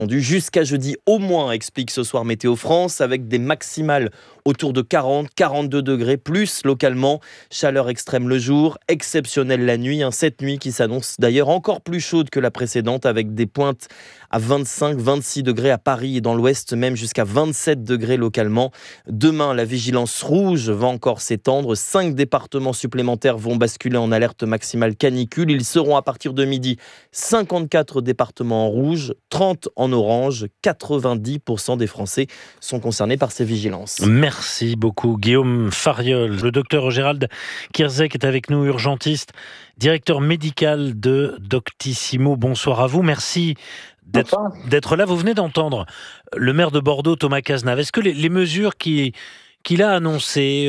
Jusqu'à jeudi au moins, explique ce soir Météo France, avec des maximales autour de 40, 42 degrés, plus localement. Chaleur extrême le jour, exceptionnelle la nuit. Cette nuit qui s'annonce d'ailleurs encore plus chaude que la précédente, avec des pointes à 25, 26 degrés à Paris et dans l'ouest, même jusqu'à 27 degrés localement. Demain, la vigilance rouge va encore s'étendre. 5 départements supplémentaires vont basculer en alerte maximale canicule. Ils seront à partir de midi 54 départements en rouge, 30 en orange. 90% des Français sont concernés par ces vigilances. Merci beaucoup Guillaume Fariol. Le docteur Gérald Kierzek est avec nous, urgentiste, directeur médical de Doctissimo. Bonsoir à vous, merci d'être là. Vous venez d'entendre le maire de Bordeaux, Thomas Cazenave. Est-ce que les mesures qu'il a annoncées,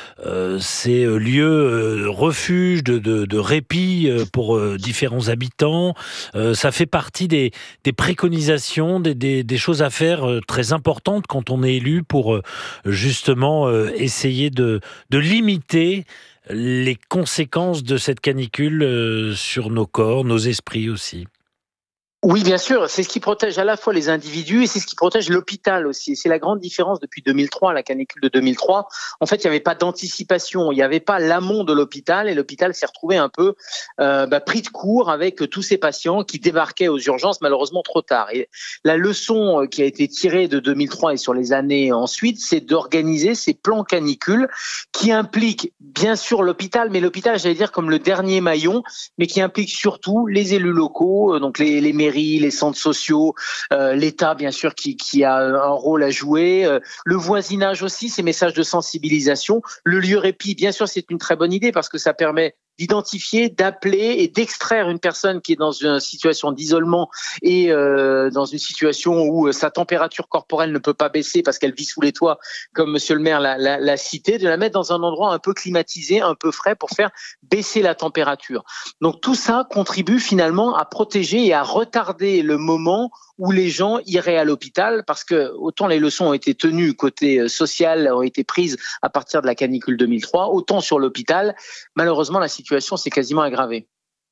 ces lieux refuges de répit pour différents habitants, ça fait partie des préconisations, des choses à faire très importantes quand on est élu pour justement essayer de limiter les conséquences de cette canicule sur nos corps, nos esprits aussi. Oui, bien sûr, c'est ce qui protège à la fois les individus et c'est ce qui protège l'hôpital aussi. C'est la grande différence depuis 2003, la canicule de 2003. En fait, il n'y avait pas d'anticipation, il n'y avait pas l'amont de l'hôpital et l'hôpital s'est retrouvé un peu pris de court avec tous ces patients qui débarquaient aux urgences malheureusement trop tard. Et la leçon qui a été tirée de 2003 et sur les années ensuite, c'est d'organiser ces plans canicules qui impliquent bien sûr l'hôpital, mais l'hôpital, j'allais dire comme le dernier maillon, mais qui implique surtout les élus locaux, donc les mairies, les centres sociaux, l'État bien sûr qui a un rôle à jouer, le voisinage aussi, ces messages de sensibilisation, le lieu répit, bien sûr c'est une très bonne idée parce que ça permet d'identifier, d'appeler et d'extraire une personne qui est dans une situation d'isolement et dans une situation où sa température corporelle ne peut pas baisser parce qu'elle vit sous les toits, comme monsieur le maire l'a cité, de la mettre dans un endroit un peu climatisé, un peu frais pour faire baisser la température. Donc tout ça contribue finalement à protéger et à retarder le moment où les gens iraient à l'hôpital, parce que autant les leçons ont été tenues côté social, ont été prises à partir de la canicule 2003, autant sur l'hôpital, malheureusement la situation s'est quasiment aggravée.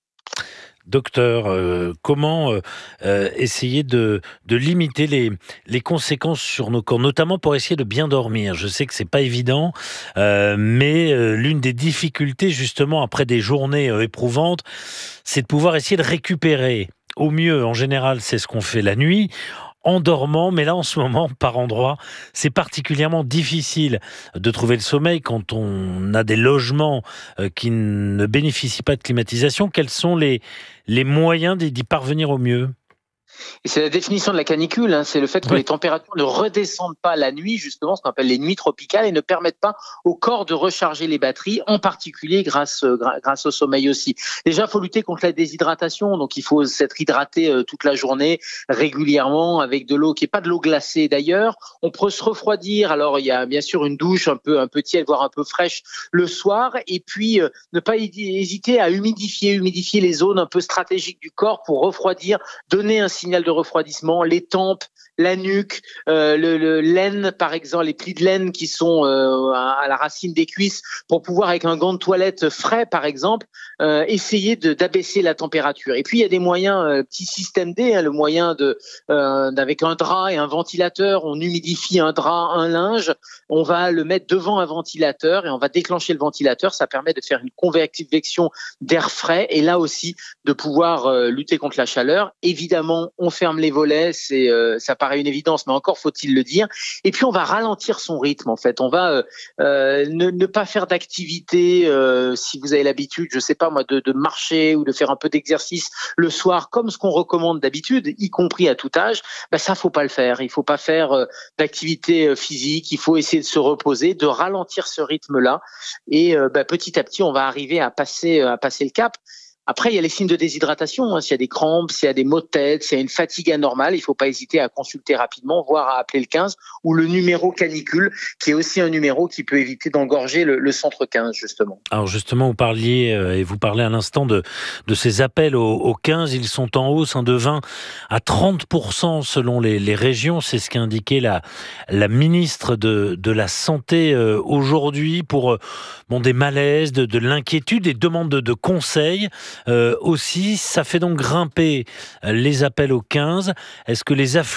Docteur, comment essayer de limiter les conséquences sur nos corps, notamment pour essayer de bien dormir? Je sais que c'est pas évident, mais l'une des difficultés justement après des journées éprouvantes, c'est de pouvoir essayer de récupérer. Au mieux, en général, c'est ce qu'on fait la nuit, en dormant, mais là en ce moment, par endroits, c'est particulièrement difficile de trouver le sommeil quand on a des logements qui ne bénéficient pas de climatisation. Quels sont les moyens d'y parvenir au mieux ? Et c'est la définition de la canicule, c'est le fait que les températures ne redescendent pas la nuit, justement, ce qu'on appelle les nuits tropicales, et ne permettent pas au corps de recharger les batteries, en particulier grâce au sommeil aussi. Déjà, il faut lutter contre la déshydratation, donc il faut s'être hydraté toute la journée, régulièrement, avec de l'eau qui n'est pas de l'eau glacée d'ailleurs. On peut se refroidir, alors il y a bien sûr une douche un peu tiède, voire un peu fraîche le soir, et puis ne pas hésiter à humidifier les zones un peu stratégiques du corps pour refroidir, donner un signal de refroidissement, les tempes, la nuque, le laine par exemple, les plis de laine qui sont à la racine des cuisses, pour pouvoir avec un gant de toilette frais par exemple, essayer d'abaisser la température. Et puis il y a des moyens, petit système D, le moyen d'avec un drap et un ventilateur, on humidifie un drap, un linge, on va le mettre devant un ventilateur et on va déclencher le ventilateur, ça permet de faire une convection d'air frais et là aussi de pouvoir lutter contre la chaleur. Évidemment, on ferme les volets, ça paraît une évidence, mais encore faut-il le dire. Et puis on va ralentir son rythme en fait. On va ne pas faire d'activité si vous avez l'habitude, je sais pas moi, de marcher ou de faire un peu d'exercice le soir, comme ce qu'on recommande d'habitude, y compris à tout âge. Ça faut pas le faire. Il faut pas faire d'activité physique. Il faut essayer de se reposer, de ralentir ce rythme-là. Et petit à petit, on va arriver à passer le cap. Après, il y a les signes de déshydratation. S'il y a des crampes, s'il y a des maux de tête, s'il y a une fatigue anormale, il ne faut pas hésiter à consulter rapidement, voire à appeler le 15 ou le numéro canicule, qui est aussi un numéro qui peut éviter d'engorger le centre 15, justement. Alors justement, vous parliez, et vous parlez à l'instant de ces appels au 15. Ils sont en hausse de 20 à 30% selon les régions. C'est ce qu'a indiqué la ministre de la Santé aujourd'hui pour des malaises, de l'inquiétude et demandes de conseils. aussi. Ça fait donc grimper les appels au 15. Est-ce que les